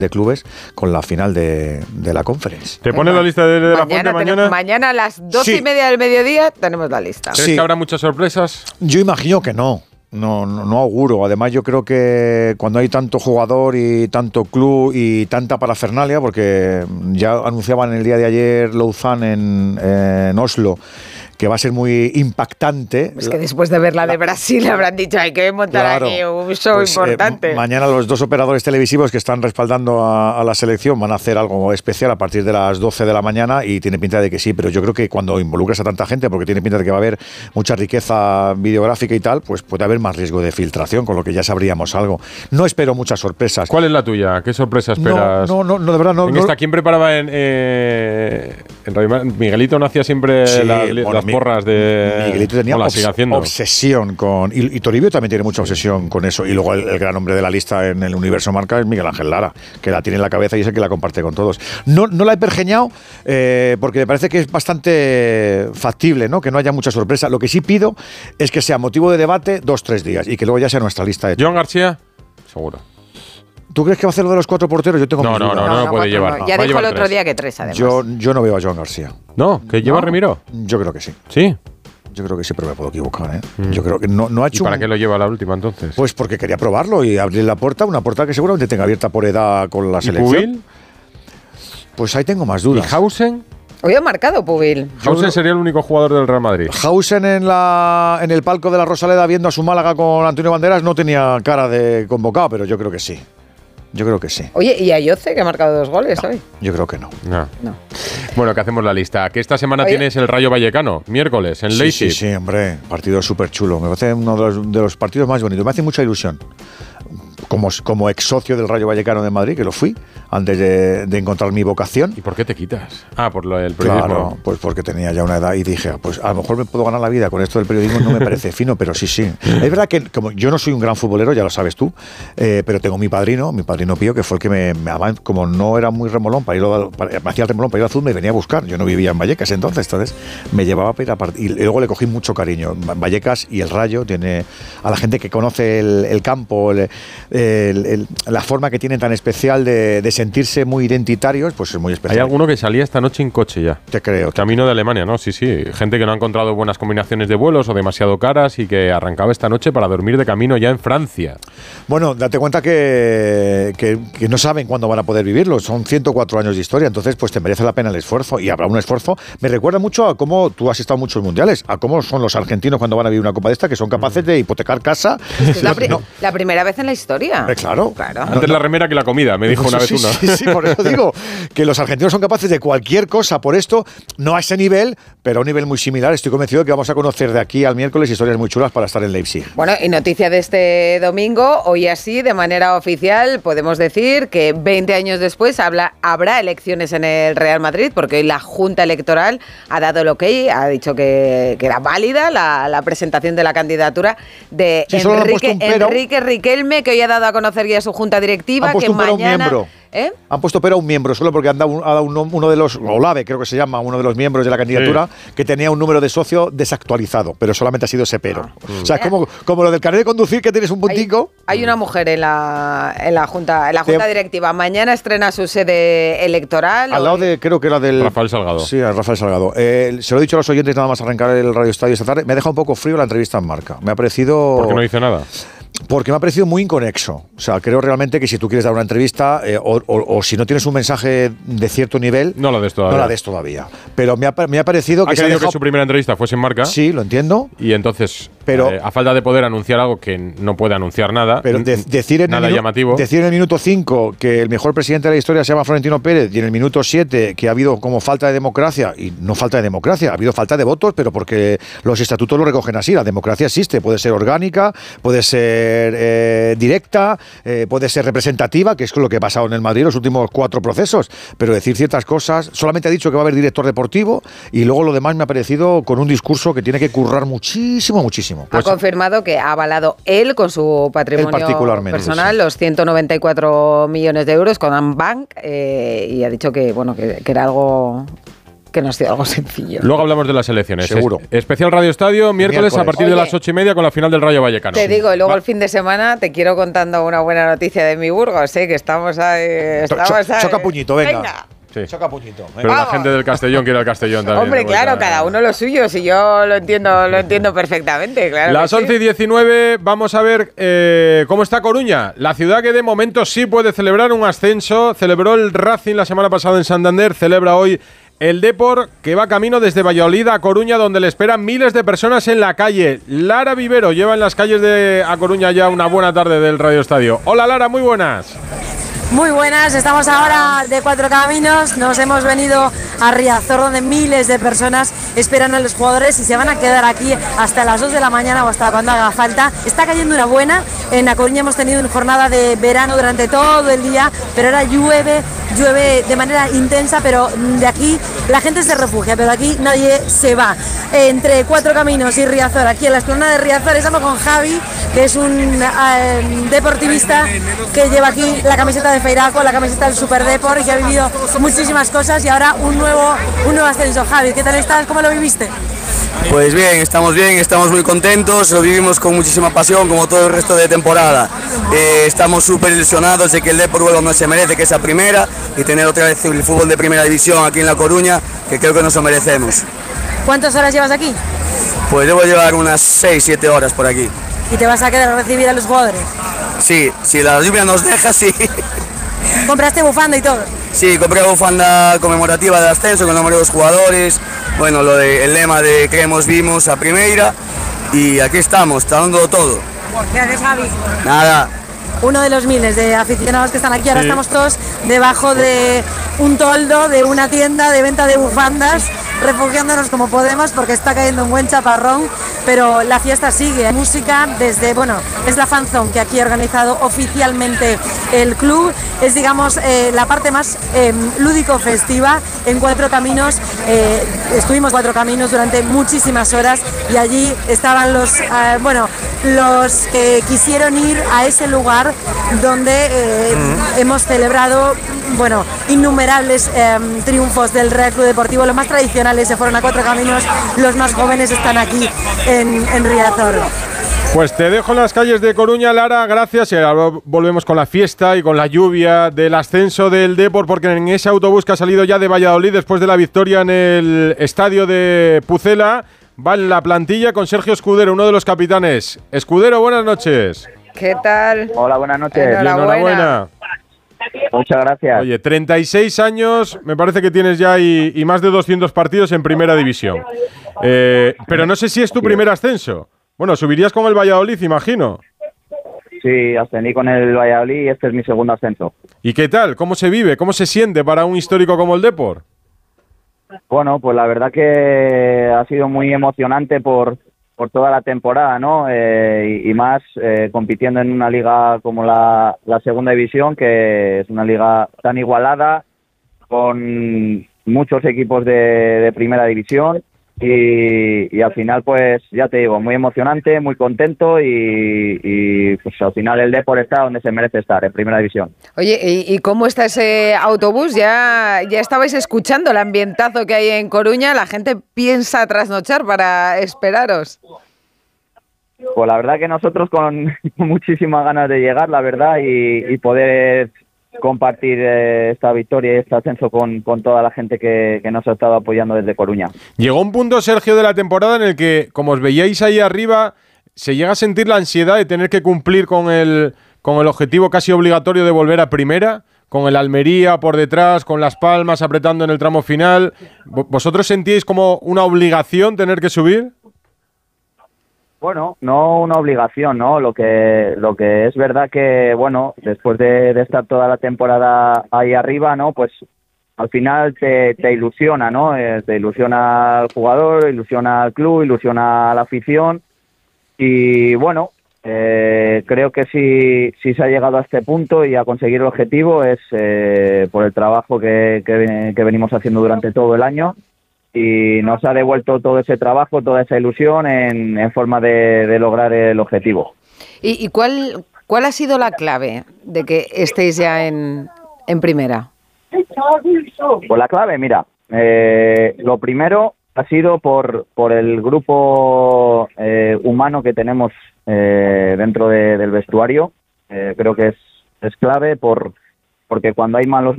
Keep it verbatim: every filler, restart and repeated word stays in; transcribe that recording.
de clubes con la final de, de la Conference. ¿Te pones la lista de, de la mañana Fuente mañana? Mañana a las doce sí. y media del mediodía tenemos la lista. ¿Crees sí. que habrá muchas sorpresas? Yo imagino que no. No, no, no auguro. Además, yo creo que cuando hay tanto jugador y tanto club y tanta parafernalia, porque ya anunciaban el día de ayer Lausanne en, en Oslo, que va a ser muy impactante. Es que después de ver la de Brasil habrán dicho hay que montar claro, aquí un show pues, importante. Eh, mañana los dos operadores televisivos que están respaldando a, a la selección van a hacer algo especial a partir de las doce de la mañana y tiene pinta de que sí, pero yo creo que cuando involucras a tanta gente, porque tiene pinta de que va a haber mucha riqueza videográfica y tal, pues puede haber más riesgo de filtración, con lo que ya sabríamos algo. No espero muchas sorpresas. ¿Cuál es la tuya? ¿Qué sorpresa esperas? No, no, no de verdad no. ¿En no esta, ¿quién preparaba en, eh, en Radio Miguelito no hacía siempre sí, la, bueno, las porras de... Miguelito tenía la obs- obsesión con... Y, y Toribio también tiene mucha obsesión con eso. Y luego el, el gran hombre de la lista en el universo marca es Miguel Ángel Lara, que la tiene en la cabeza y es el que la comparte con todos. No, no la he pergeñado eh, porque me parece que es bastante factible, ¿no? Que no haya mucha sorpresa. Lo que sí pido es que sea motivo de debate dos, tres días y que luego ya sea nuestra lista de... Joan García, seguro. ¿Tú crees que va a hacer lo de los cuatro porteros? Yo tengo no, no, no, no, no, no puede llevar. No. Ya dijo el otro tres. día que tres, además. Yo, yo no veo a Joan García. No, ¿que lleva ¿No? Remiro? Yo creo que sí. ¿Sí? Yo creo que sí, pero me puedo equivocar, ¿eh? Mm. Yo creo que no, no ha hecho... ¿Y para un... qué lo lleva a la última, entonces? Pues porque quería probarlo y abrir la puerta, una puerta que seguramente tenga abierta por edad con la selección. ¿Y Pubil? Pues ahí tengo más dudas. ¿Y Hausen? Hoy ha marcado Pubil. Hausen Yo... sería el único jugador del Real Madrid. Hausen en, la, en el palco de la Rosaleda viendo a su Málaga con Antonio Banderas no tenía cara de convocado, pero yo creo que sí. Yo creo que sí. Oye, ¿y Ayoce, que ha marcado dos goles no, hoy? Yo creo que no. No. no. Bueno, que hacemos la lista. Que esta semana Oye. tienes el Rayo Vallecano, miércoles, en sí, Leipzig. Sí, sí, hombre. Partido súper chulo. Me parece uno de los, de los partidos más bonitos. Me hace mucha ilusión. Como, como ex socio del Rayo Vallecano de Madrid, que lo fui, antes de, de encontrar mi vocación. ¿Y por qué te quitas? Ah, por lo del periodismo. Claro, pues porque tenía ya una edad y dije, pues a lo mejor me puedo ganar la vida con esto del periodismo, no me parece fino, pero sí, sí. Es verdad que como yo no soy un gran futbolero, ya lo sabes tú, eh, pero tengo mi padrino, mi padrino Pío, que fue el que me, me como no era muy remolón para ir a, para, me hacía el remolón para ir al fútbol, me venía a buscar. Yo no vivía en Vallecas entonces, entonces me llevaba para ir a part- y luego le cogí mucho cariño. Vallecas y el Rayo tiene a la gente que conoce el, el campo, el, el, el, la forma que tienen tan especial de, de sentirse muy identitarios, pues es muy especial. Hay alguno que salía esta noche en coche ya. Te creo. Camino de Alemania, ¿no? Sí, sí. Gente que no ha encontrado buenas combinaciones de vuelos o demasiado caras y que arrancaba esta noche para dormir de camino ya en Francia. Bueno, date cuenta que, que, que no saben cuándo van a poder vivirlo. Son ciento cuatro años de historia, entonces pues te merece la pena el esfuerzo y habrá un esfuerzo. Me recuerda mucho a cómo tú has estado en muchos mundiales, a cómo son los argentinos cuando van a vivir una copa de esta, que son capaces de hipotecar casa. Es que es la, pri- no. la primera vez en la historia. Eh, claro. claro. Antes no, la remera que la comida, me dijo pues una sí, vez una. Sí, sí, por eso digo que los argentinos son capaces de cualquier cosa por esto, no a ese nivel, pero a un nivel muy similar. Estoy convencido de que vamos a conocer de aquí al miércoles historias muy chulas para estar en Leipzig. Bueno, y noticia de este domingo, hoy así, de manera oficial, podemos decir que veinte años después habla, habrá elecciones en el Real Madrid, porque hoy la Junta Electoral ha dado el ok, ha dicho que, que era válida la, la presentación de la candidatura de sí, Enrique, Enrique Riquelme, que hoy ha dado a conocer ya su Junta Directiva, que mañana... ¿Eh? Han puesto pero a un miembro, solo porque han dado, un, ha dado un, uno de los, Olave creo que se llama, uno de los miembros de la candidatura, sí. que tenía un número de socio desactualizado, pero solamente ha sido ese pero. Ah. O sea, es como, como lo del carnet de conducir, que tienes un puntico. Hay, hay una mujer en la, en la Junta, en la junta de, Directiva. Mañana estrena su sede electoral. Al lado de, creo que era del... Rafael Salgado. Sí, a Rafael Salgado. Eh, se lo he dicho a los oyentes nada más arrancar el Radio Estadio esta tarde. Me ha dejado un poco frío la entrevista en Marca. Me ha parecido... ¿Por qué no dice nada? Porque me ha parecido muy inconexo. O sea, creo realmente que si tú quieres dar una entrevista eh, o, o, o si no tienes un mensaje de cierto nivel, no la des todavía. No la des todavía. Pero me ha, me ha parecido que... ¿Ha se querido ha dejado... que su primera entrevista fuese en Marca? Sí, lo entiendo. Y entonces, pero, eh, a falta de poder anunciar algo que no puede anunciar nada, pero de, decir en nada el minu- llamativo. Decir en el minuto cinco que el mejor presidente de la historia se llama Florentino Pérez y en el minuto siete que ha habido como falta de democracia, y no falta de democracia, ha habido falta de votos, pero porque los estatutos lo recogen así. La democracia existe, puede ser orgánica, puede ser eh, directa, eh, puede ser representativa, que es lo que ha pasado en el Madrid en los últimos cuatro procesos, pero decir ciertas cosas, solamente ha dicho que va a haber director deportivo y luego lo demás me ha parecido con un discurso que tiene que currar muchísimo, muchísimo. Pues, ha confirmado que ha avalado él con su patrimonio personal sí. los ciento noventa y cuatro millones de euros con Ambank eh, y ha dicho que bueno que, que era algo que no ha sido algo sencillo. Luego hablamos de las elecciones. Seguro. Es, especial Radio Estadio, miércoles, miércoles. a partir Oye, de las ocho y media con la final del Rayo Vallecano. Te digo, luego Va. el fin de semana te quiero contando una buena noticia de mi Burgos, ¿eh? Que estamos ahí. Estamos Cho- ahí. choca puñito, venga. venga. Sí. Choca puñito. Pero Venga. la gente del Castellón quiere el Castellón también. Hombre, claro, cada uno lo suyo, si yo lo entiendo, lo entiendo perfectamente, claro. Las once y diecinueve, vamos a ver eh, cómo está Coruña. La ciudad que de momento sí puede celebrar un ascenso. Celebró el Racing la semana pasada en Santander, celebra hoy el Depor, que va camino desde Valladolid a Coruña, donde le esperan miles de personas en la calle. Lara Vivero lleva en las calles de A Coruña ya una buena tarde del Radio Estadio. Hola Lara, muy buenas. Muy buenas, estamos ahora de Cuatro Caminos, nos hemos venido a Riazor donde miles de personas esperan a los jugadores y se van a quedar aquí hasta las dos de la mañana o hasta cuando haga falta. Está cayendo una buena, en A Coruña hemos tenido una jornada de verano durante todo el día, pero ahora llueve, llueve de manera intensa, pero de aquí la gente se refugia, pero aquí nadie se va. Entre Cuatro Caminos y Riazor, aquí en la explanada de Riazor, estamos con Javi, que es un eh, deportivista que lleva aquí la camiseta de Feiraco, la camiseta del Super Depor y que ha vivido muchísimas cosas y ahora un nuevo, un nuevo ascenso. Javi, ¿qué tal estás? ¿Cómo lo viviste? Pues bien, estamos bien, estamos muy contentos, lo vivimos con muchísima pasión como todo el resto de temporada. Eh, estamos súper ilusionados de que el Depor vuelva donde se merece, que es a primera, y tener otra vez el fútbol de primera división aquí en La Coruña, que creo que nos lo merecemos. ¿Cuántas horas llevas aquí? Pues debo llevar unas seis siete horas por aquí. ¿Y te vas a quedar a recibir a los jugadores? Sí, si la lluvia nos deja, sí. ¿Compraste bufanda y todo? Sí, compré bufanda conmemorativa del ascenso con el nombre de los jugadores, bueno, lo de, el lema de creemos, vimos a primera, y aquí estamos, está dando todo. Gracias, Javi. Nada. Uno de los miles de aficionados que están aquí, ahora Sí. estamos todos debajo de un toldo, de una tienda de venta de bufandas, refugiándonos como podemos porque está cayendo un buen chaparrón, pero la fiesta sigue. Hay música desde, bueno, es la fanzone que aquí ha organizado oficialmente el club, es digamos eh, la parte más eh, lúdico-festiva en Cuatro Caminos. Eh, estuvimos Cuatro Caminos durante muchísimas horas y allí estaban los, eh, bueno, los que quisieron ir a ese lugar donde eh, mm. hemos celebrado, bueno, innumerables eh, triunfos del Real Club Deportivo. Los más tradicionales se fueron a Cuatro Caminos, los más jóvenes están aquí en, en Riazor. Pues te dejo en las calles de Coruña, Lara, gracias. Y ahora volvemos con la fiesta y con la lluvia del ascenso del Depor, porque en ese autobús que ha salido ya de Valladolid después de la victoria en el estadio de Pucela, va en la plantilla con Sergio Escudero, uno de los capitanes. Escudero, buenas noches. ¿Qué tal? Hola, buenas noches. Enhorabuena. Enhorabuena. Muchas gracias. Oye, treinta y seis años, me parece que tienes ya y, y más de doscientos partidos en Primera División. Eh, pero no sé si es tu primer ascenso. Bueno, subirías con el Valladolid, imagino. Sí, ascendí con el Valladolid y este es mi segundo ascenso. ¿Y qué tal? ¿Cómo se vive? ¿Cómo se siente para un histórico como el Depor? Bueno, pues la verdad que ha sido muy emocionante por, por toda la temporada, ¿no? Eh, y, y más eh, compitiendo en una liga como la, la Segunda División, que es una liga tan igualada, con muchos equipos de, de Primera División. Y, y al final, pues ya te digo, muy emocionante, muy contento y, y pues al final el Depor está donde se merece estar, en Primera División. Oye, ¿y, y cómo está ese autobús? ¿Ya, ya estabais escuchando el ambientazo que hay en Coruña? ¿La gente piensa trasnochar para esperaros? Pues la verdad que nosotros con muchísimas ganas de llegar, la verdad, y, y poder compartir eh, esta victoria y este ascenso con, con toda la gente que, que nos ha estado apoyando desde Coruña. Llegó un punto, Sergio, de la temporada en el que, como os veíais ahí arriba, se llega a sentir la ansiedad de tener que cumplir con el, con el objetivo casi obligatorio de volver a primera, con el Almería por detrás, con Las Palmas apretando en el tramo final. ¿Vosotros sentíais como una obligación tener que subir? Bueno, no una obligación, ¿no? Lo que lo que es verdad que, bueno, después de, de estar toda la temporada ahí arriba, ¿no? Pues al final te, te ilusiona, ¿no? Eh, te ilusiona al jugador, ilusiona al club, ilusiona a la afición y, bueno, eh, creo que si, si se ha llegado a este punto y a conseguir el objetivo es eh, por el trabajo que, que, que venimos haciendo durante todo el año. Y nos ha devuelto todo ese trabajo, toda esa ilusión en, en forma de, de lograr el objetivo. ¿Y, y cuál, cuál ha sido la clave de que estéis ya en, en primera? Pues la clave, mira, eh, lo primero ha sido por, por el grupo eh, humano que tenemos eh, dentro de, del vestuario. Eh, creo que es, es clave por, porque cuando hay malos